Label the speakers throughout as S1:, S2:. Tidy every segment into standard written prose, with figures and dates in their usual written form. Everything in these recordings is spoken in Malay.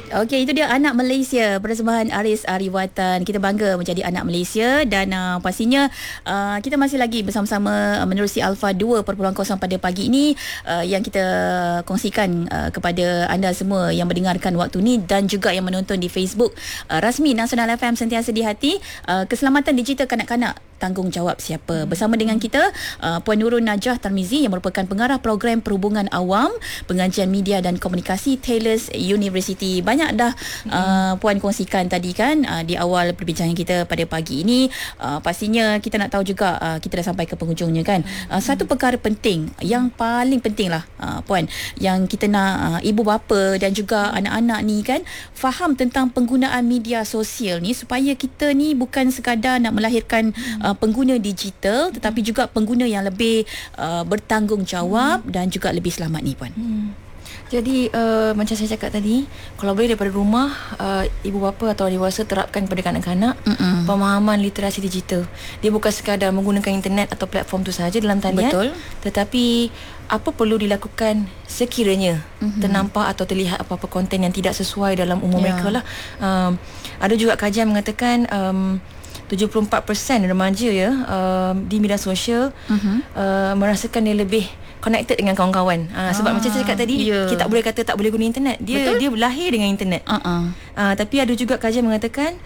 S1: Okey, itu dia anak Malaysia, persembahan Aris Ariwatan. Kita bangga menjadi anak Malaysia dan pastinya kita masih lagi bersama-sama menerusi Alpha 2.0 pada pagi ini yang kita kongsikan kepada anda semua yang mendengarkan waktu ni dan juga yang menonton di Facebook rasmi Nasional FM Sentiasa di Hati. Keselamatan digital kanak-kanak, tanggungjawab siapa? Bersama dengan kita Puan Nurul Najah Tarmizi yang merupakan pengarah program perhubungan awam, pengajian media dan komunikasi Taylor's University. Banyak dah Puan kongsikan tadi kan di awal perbincangan kita pada pagi ini. Pastinya kita nak tahu juga kita dah sampai ke penghujungnya kan. Satu perkara penting, yang paling penting lah Puan, yang kita nak ibu bapa dan juga anak-anak ni kan faham tentang penggunaan media sosial ni, supaya kita ni bukan sekadar nak melahirkan pengguna digital, tetapi juga pengguna yang lebih bertanggungjawab dan juga lebih selamat ni Puan.
S2: Jadi macam saya cakap tadi, kalau boleh daripada rumah, ibu bapa atau dewasa terapkan kepada kanak-kanak pemahaman literasi digital. Dia bukan sekadar menggunakan internet atau platform tu sahaja dalam talian. Betul. Tetapi apa perlu dilakukan sekiranya ternampak atau terlihat apa-apa konten yang tidak sesuai dalam umur mereka lah. Ada juga kajian mengatakan 74% remaja di media sosial merasakan dia lebih connected dengan kawan-kawan. Sebab macam saya cakap tadi, kita tak boleh kata tak boleh guna internet. Dia lahir dengan internet. Tapi ada juga kajian mengatakan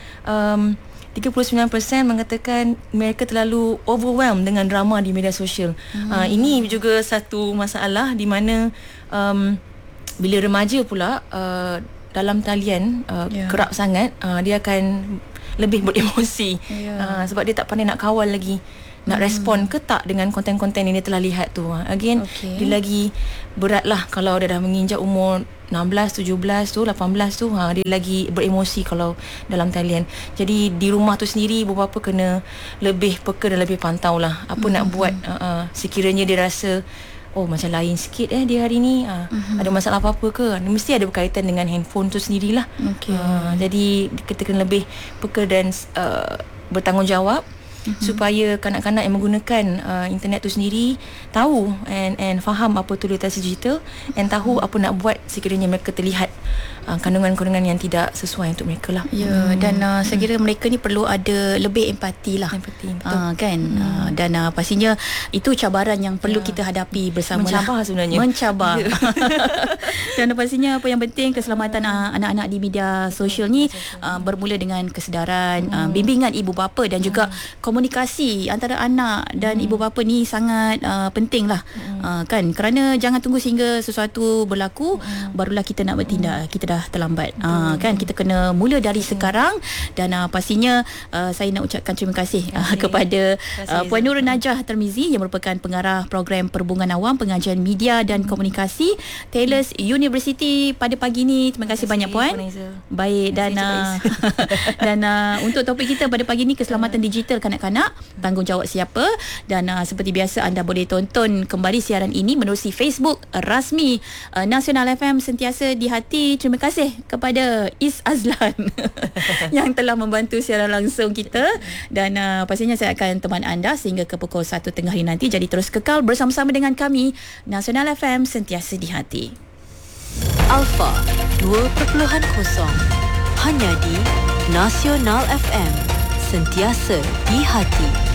S2: 39% mengatakan mereka terlalu overwhelmed dengan drama di media sosial. Ini juga satu masalah di mana bila remaja pula dalam talian kerap sangat, dia akan lebih beremosi sebab dia tak pandai nak kawal lagi, nak respon ke tak dengan konten-konten yang dia telah lihat tu. Again, dia lagi berat lah kalau dia dah menginjak umur 16, 17 tu, 18 tu, dia lagi beremosi kalau dalam talian. Jadi di rumah tu sendiri ibu bapa kena lebih peka dan lebih pantau lah apa nak buat sekiranya dia rasa macam lain sikit dia hari ni, ada masalah apa-apa ke, mesti ada berkaitan dengan handphone tu sendirilah. Jadi kita kena lebih peka dan bertanggungjawab supaya kanak-kanak yang menggunakan internet tu sendiri tahu and faham apa tu literasi digital, and tahu apa nak buat sekiranya mereka terlihat kandungan-kandungan yang tidak sesuai untuk mereka lah.
S1: Dan saya kira mereka ni perlu ada lebih empati lah.
S2: Empati, betul.
S1: Kan? Dan pastinya itu cabaran yang perlu kita hadapi bersama.
S2: Mencabar sebenarnya.
S1: Mencabar. Dan pastinya apa yang penting, keselamatan anak-anak di media sosial ni bermula dengan kesedaran, bimbingan ibu bapa dan juga komunikasi antara anak dan ibu bapa ni sangat penting lah. Kan? Kerana jangan tunggu sehingga sesuatu berlaku barulah kita nak bertindak. Kita dah terlambat. Kan, kita kena mula dari sekarang. Dan pastinya saya nak ucapkan terima kasih kepada Puan Nurul Najah Tarmizi yang merupakan pengarah program perhubungan awam, pengajian media dan komunikasi Taylor's University pada pagi ni. Terima kasih banyak Puan. Baik, dan untuk topik kita pada pagi ni, keselamatan digital kanak-kanak, tanggungjawab siapa. Dan seperti biasa, anda boleh tonton kembali siaran ini menerusi Facebook rasmi Nasional FM Sentiasa di Hati. Terima kasih kepada Is Azlan yang telah membantu siaran langsung kita. Dan pastinya saya akan teman anda sehingga ke pukul 1 tengah hari nanti. Jadi terus kekal bersama-sama dengan kami, Nasional FM Sentiasa di Hati.
S3: Alpha 2.0 hanya di Nasional FM Sentiasa di Hati.